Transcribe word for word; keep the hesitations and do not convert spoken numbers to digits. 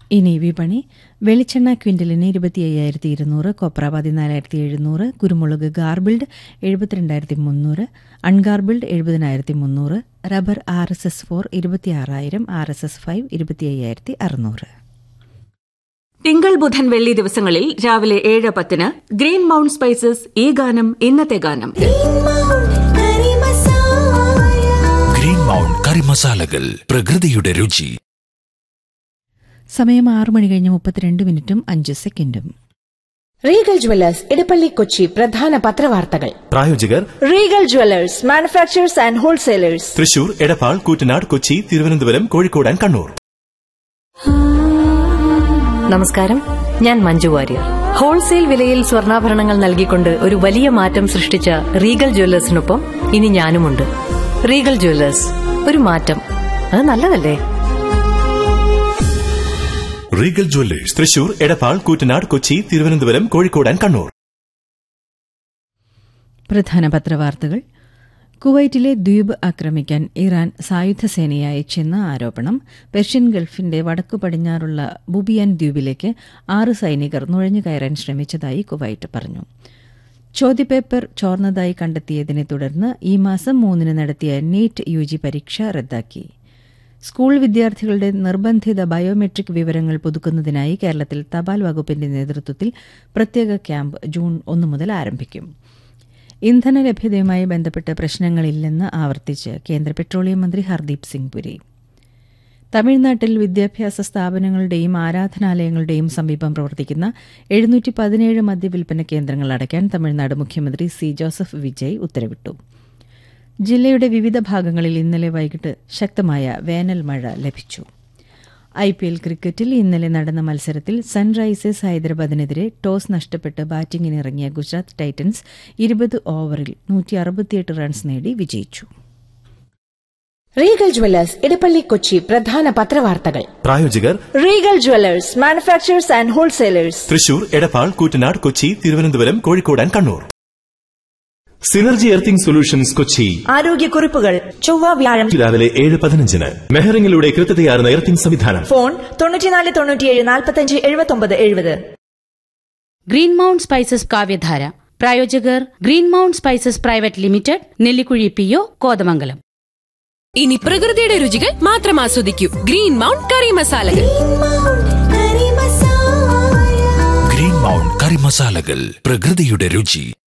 ഇനി വിപണി. വെളിച്ചെണ്ണ ക്വിന്റലിന് ഇരുപത്തി അയ്യായിരത്തി ഇരുന്നൂറ്, കൊപ്ര പതിനാലായിരത്തി എഴുന്നൂറ്, കുരുമുളക് ഗാർബിൾഡ് എഴുപത്തിരണ്ടായിരത്തി മുന്നൂറ്, അൺഗാർബിൾഡ് എഴുപതിനായിരത്തി മുന്നൂറ്, rubber R S S four ഇരുപത്തിയാറായിരം, R S S five ഇരുപത്തി അയ്യായിരത്തി അറുന്നൂറ്. തിങ്കൾ ബുധൻ വെള്ളി ദിവസങ്ങളിൽ രാവിലെ ഏഴ് പത്തിന് ഗ്രീൻ മൗണ്ട് സ്പൈസസ് ഈ ഗാനം ഇന്നത്തെ ഗാനം. ഗ്രീൻ മൗണ്ട് കറി മസാലകൾ, പ്രകൃതിയുടെ രുചി. സമയം ആറു മണി കഴിഞ്ഞ് മുപ്പത്തിരണ്ട് മിനിറ്റും അഞ്ച് സെക്കൻഡും. റീഗൽ ജ്വല്ലേഴ്സ് ഇടപ്പള്ളി കൊച്ചി പ്രധാന പത്രവാർത്തകൾ. പ്രായോജകർ Regal Jewellers manufacturers and wholesalers, Thrissur, Edappal, Koottanad, Kochi, Thiruvananthapuram, Kozhikode and Kannur. നമസ്കാരം, ഞാൻ മഞ്ജു വാര്യർ. ഹോൾസെയിൽ വിലയിൽ സ്വർണ്ണാഭരണങ്ങൾ നൽകിക്കൊണ്ട് ഒരു വലിയ മാറ്റം സൃഷ്ടിച്ച റീഗൽ ജ്വല്ലേഴ്സിനൊപ്പം ഇനി ഞാനുമുണ്ട്. റീഗൽ ജ്വല്ലേഴ്സ്, ഒരു മാറ്റം, അത് നല്ലതല്ലേ? Regal Jewellers, Thrissur, Edappal, Koottanad, Kochi, Thiruvananthapuram, Kozhikode and Kannur. പ്രധാന പത്രവാർത്തകൾ. കുവൈറ്റിലെ ദ്വീപ് ആക്രമിക്കാൻ ഇറാൻ സായുധ സേനയെ അയച്ചെന്ന ആരോപണം. പെർഷ്യൻ ഗൾഫിന്റെ വടക്കു പടിഞ്ഞാറുള്ള ബുബിയാൻ ദ്വീപിലേക്ക് ആറ് സൈനികർ നുഴഞ്ഞു കയറാൻ ശ്രമിച്ചതായി കുവൈറ്റ് പറഞ്ഞു. ചോദ്യപേപ്പർ ചോർന്നതായി കണ്ടെത്തിയതിനെ തുടർന്ന് ഈ മാസം മൂന്നിന് നടത്തിയ നീറ്റ് യു ജി പരീക്ഷ റദ്ദാക്കി. സ്കൂൾ വിദ്യാർത്ഥികളുടെ നിർബന്ധിത ബയോമെട്രിക് വിവരങ്ങൾ പുതുക്കുന്നതിനായി കേരളത്തിൽ തപാൽ വകുപ്പിന്റെ നേതൃത്വത്തിൽ പ്രത്യേക ക്യാമ്പ് ജൂൺ ഒന്ന് മുതൽ ആരംഭിക്കും. ഇന്ധന ലഭ്യതയുമായി ബന്ധപ്പെട്ട് പ്രശ്നങ്ങളില്ലെന്ന് ആവർത്തിച്ച് കേന്ദ്ര പെട്രോളിയം മന്ത്രി ഹർദീപ് സിംഗ് പുരി. തമിഴ്നാട്ടിൽ വിദ്യാഭ്യാസ സ്ഥാപനങ്ങളുടെയും ആരാധനാലയങ്ങളുടെയും സമീപം പ്രവർത്തിക്കുന്ന എഴുന്നൂറ്റി പതിനേഴ് മദ്യവിൽപ്പന കേന്ദ്രങ്ങൾ അടയ്ക്കാൻ തമിഴ്നാട് മുഖ്യമന്ത്രി സി ജോസഫ് വിജയ് ഉത്തരവിട്ടു. ജില്ലയുടെ വിവിധ ഭാഗങ്ങളിൽ ഇന്നലെ വൈകിട്ട് ശക്തമായ വേനൽ മഴ ലഭിച്ചു. ഐ പി എൽ ക്രിക്കറ്റിൽ ഇന്നലെ നടന്ന മത്സരത്തിൽ സൺറൈസേഴ്സ് ഹൈദരാബാദിനെതിരെ ടോസ് നഷ്ടപ്പെട്ട് ബാറ്റിംഗിനിറങ്ങിയ ഗുജറാത്ത് ടൈറ്റൻസ് ഇരുപത് ഓവറിൽ നൂറ്റി അറുപത്തിയെട്ട് റൺസ് നേടി വിജയിച്ചു. റീഗൽ ജ്വല്ലേഴ്സ് ഇടപ്പള്ളി കൊച്ചി പ്രധാന പത്രവാർത്തകൾ. പ്രായോജകർ Regal Jewellers manufacturers and wholesalers, Thrissur, Edappal, Koottanad, Kochi, Thiruvananthapuram, Kozhikode and Kannur. Synergy earthing solutions Kochi. ആരോഗ്യക്കുറിപ്പുകൾ ചൊവ്വ വ്യാഴം രാവിലെ ഏഴ് പതിനഞ്ചിന്. മെഹറിംഗിലൂടെ കൃത്യതയാർന്ന എർത്തിംഗ് സംവിധാനം. ഫോൺ തൊണ്ണൂറ്റിനാല് തൊണ്ണൂറ്റിയേഴ് നാൽപ്പത്തഞ്ച് എഴുപത്തൊമ്പത് എഴുപത്. ഗ്രീൻ മൗണ്ട് സ്പൈസസ് കാവ്യധാര. പ്രായോജകർ green mount spices private limited, Nellikuzhi P O, Kothamangalam. ഇനി പ്രകൃതിയുടെ രുചികൾ മാത്രം ആസ്വദിക്കൂ. ഗ്രീൻ മൗണ്ട് കറി മസാലകൾ. ഗ്രീൻ മൗണ്ട് കറി മസാലകൾ, പ്രകൃതിയുടെ രുചി.